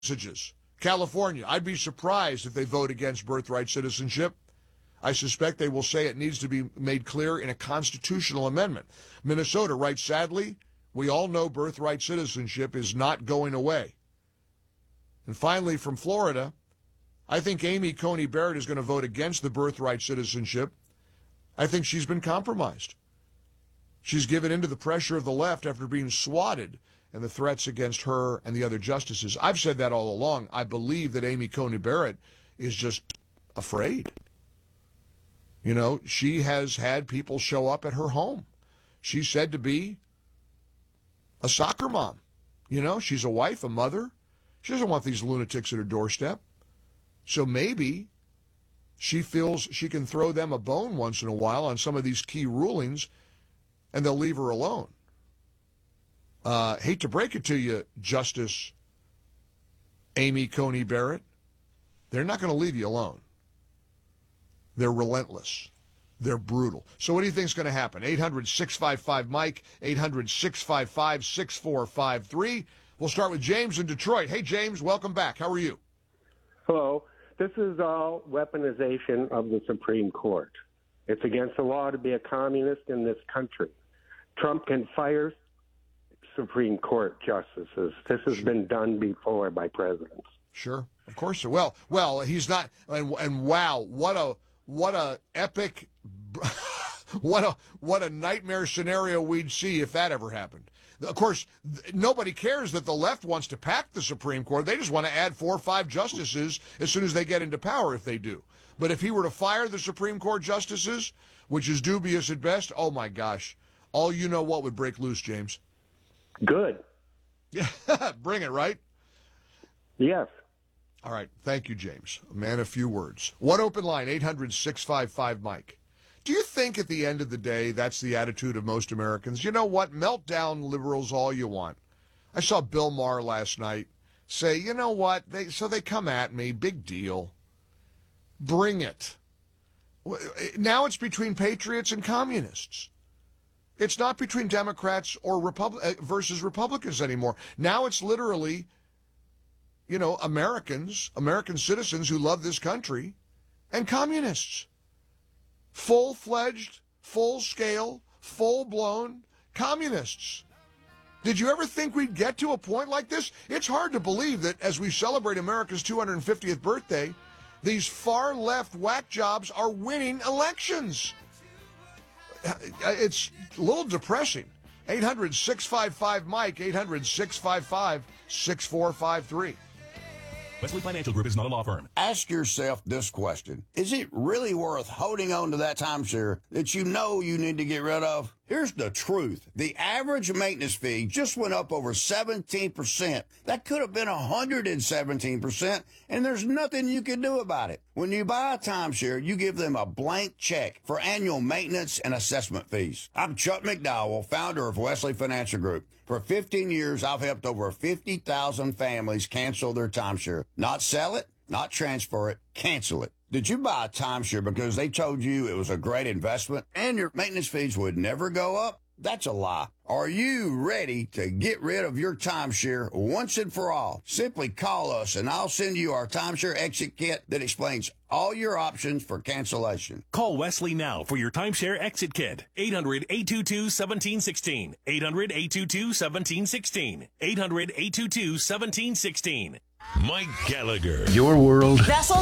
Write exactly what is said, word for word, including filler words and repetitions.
messages. California, I'd be surprised if they vote against birthright citizenship. I suspect they will say it needs to be made clear in a constitutional amendment. Minnesota writes, sadly, we all know birthright citizenship is not going away. And finally, from Florida, I think Amy Coney Barrett is going to vote against the birthright citizenship. I think she's been compromised. She's given in to the pressure of the left after being swatted and the threats against her and the other justices. I've said that all along. I believe that Amy Coney Barrett is just afraid. You know, she has had people show up at her home. She's said to be a soccer mom. You know, she's a wife, a mother. She doesn't want these lunatics at her doorstep. So maybe she feels she can throw them a bone once in a while on some of these key rulings, and they'll leave her alone. Uh, hate to break it to you, Justice Amy Coney Barrett. They're not going to leave you alone. They're relentless. They're brutal. So what do you think is going to happen? eight hundred, six five five, Mike, eight hundred, six five five, six four five three. We'll start with James in Detroit. Hey, James, welcome back. How are you? Hello. This is all weaponization of the Supreme Court. It's against the law to be a communist in this country. Trump can fire Supreme Court justices. This has Sure. been done before by presidents. Sure, of course. So. Well, well, he's not. And, and wow, what a what a epic, what a what a nightmare scenario we'd see if that ever happened. Of course, nobody cares that the left wants to pack the Supreme Court. They just want to add four or five justices as soon as they get into power, if they do. But if he were to fire the Supreme Court justices, which is dubious at best, oh my gosh, all you know what would break loose, James. Good. Yeah, bring it, right? Yes. All right. Thank you, James. A man of few words. One open line, eight hundred, six five five, Mike. Do you think at the end of the day that's the attitude of most Americans? You know what? Melt down liberals all you want. I saw Bill Maher last night say, you know what? They So they come at me. Big deal. Bring it. Now it's between patriots and communists. It's not between Democrats or Repub- versus Republicans anymore. Now it's literally, you know, Americans, American citizens who love this country, and communists. Full-fledged, full-scale, full-blown communists. Did you ever think we'd get to a point like this? It's hard to believe that as we celebrate America's two hundred fiftieth birthday, these far-left whack jobs are winning elections. It's a little depressing. eight hundred, six five five, Mike, eight hundred, six five five, six four five three. Wesley Financial Group is not a law firm. Ask yourself this question. Is it really worth holding on to that timeshare that you know you need to get rid of? Here's the truth. The average maintenance fee just went up over seventeen percent. That could have been one hundred seventeen percent, and there's nothing you can do about it. When you buy a timeshare, you give them a blank check for annual maintenance and assessment fees. I'm Chuck McDowell, founder of Wesley Financial Group. For fifteen years, I've helped over fifty thousand families cancel their timeshare. Not sell it, not transfer it, cancel it. Did you buy a timeshare because they told you it was a great investment and your maintenance fees would never go up? That's a lie. Are you ready to get rid of your timeshare once and for all? Simply call us and I'll send you our timeshare exit kit that explains all your options for cancellation. Call Wesley now for your timeshare exit kit. eight hundred, eight two two, one seven one six. eight hundred, eight two two, one seven one six. eight hundred, eight two two, one seven one six. Mike Gallagher. Your world. Vessel